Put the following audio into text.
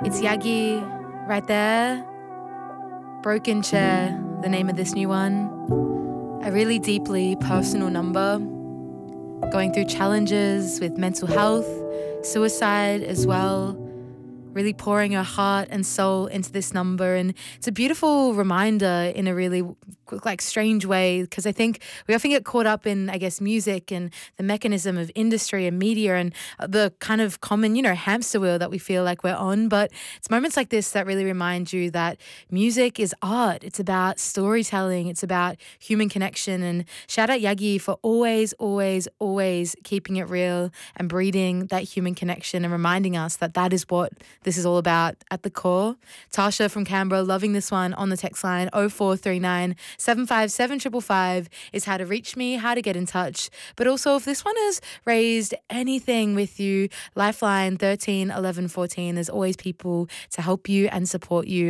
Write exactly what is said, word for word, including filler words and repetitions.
It's Yagi right there. Broken Chair, the name of this new one. A really deeply personal number. Going through challenges with mental health, suicide as well. Really pouring your heart and soul into this number. And it's a beautiful reminder in a really like strange way, because I think we often get caught up in, I guess, music and the mechanism of industry and media and the kind of common, you know, hamster wheel that we feel like we're on. But it's moments like this that really remind you that music is art. It's about storytelling. It's about human connection. And shout out Yagi for always, always, always keeping it real and breeding that human connection and reminding us that that is what this is all about at the core. Tasha from Canberra, loving this one on the text line oh four three nine, seven five seven five five five is how to reach me, how to get in touch. But also if this one has raised anything with you, Lifeline thirteen eleven fourteen, there's always people to help you and support you.